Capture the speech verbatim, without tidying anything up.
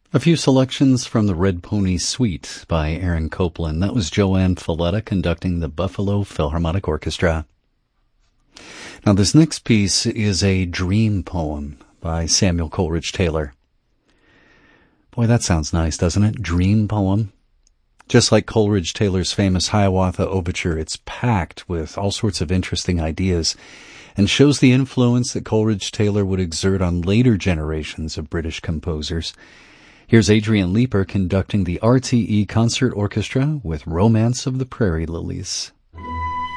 A few selections from the Red Pony Suite by Aaron Copland. That was Joanne Falletta conducting the Buffalo Philharmonic Orchestra. Now this next piece is a dream poem by Samuel Coleridge Taylor. Boy, that sounds nice, doesn't it? Dream poem. Just like Coleridge Taylor's famous Hiawatha Overture, it's packed with all sorts of interesting ideas and shows the influence that Coleridge Taylor would exert on later generations of British composers. Here's Adrian Leeper conducting the R T E Concert Orchestra with Romance of the Prairie Lilies.